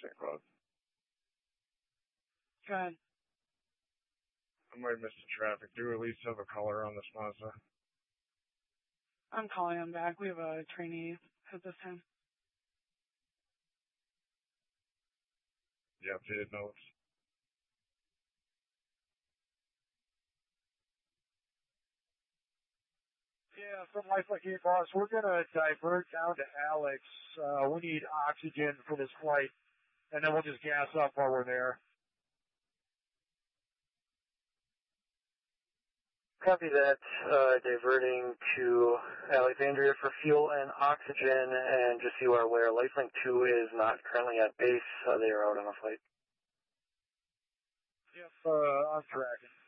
St. Cloud. Go ahead. I might miss the traffic. Do we at least have a caller on this Mazda? I'm calling him back. We have a trainee at this time. The updated notes. Yeah, from Lifelink E-Boss, we're going to divert down to Alex. We need oxygen for this flight, and then we'll just gas up while we're there. Copy that. Diverting to Alexandria for fuel and oxygen, and just so you are aware, Lifelink 2 is not currently at base. They are out on a flight. Yep, I'm tracking.